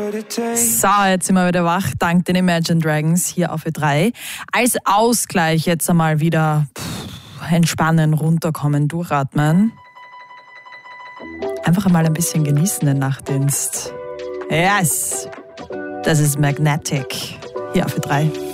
So, jetzt sind wir wieder wach, dank den Imagine Dragons hier auf Ö3. Als Ausgleich jetzt einmal wieder entspannen, runterkommen, durchatmen. Einfach einmal ein bisschen genießen den Nachtdienst. Yes! Das ist Magnetic hier auf Ö3.